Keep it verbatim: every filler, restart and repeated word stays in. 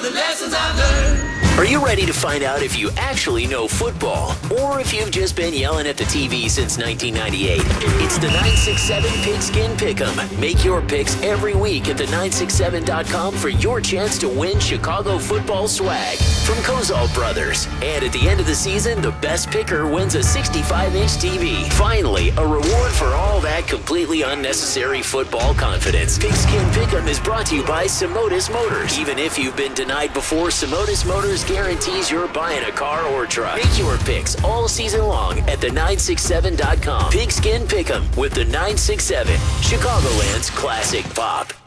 the lessons I've learned. Are you ready to find out if you actually know football, or if you've just been yelling at the T V since nineteen ninety-eight? It's the nine six seven Pigskin Pick'em. Make your picks every week at the nine six seven dot com for your chance to win Chicago football swag from Kozal Brothers. And at the end of the season, the best picker wins a sixty-five inch T V. Finally, a reward for all that completely unnecessary football confidence. Pigskin Pick'em is brought to you by Simotis Motors. Even if you've been denied before, Simotis Motors guarantees you're buying a car or truck. Make your picks all season long at the nine six seven dot com. Pigskin Pick'em with the nine six seven, Chicagoland's classic pop.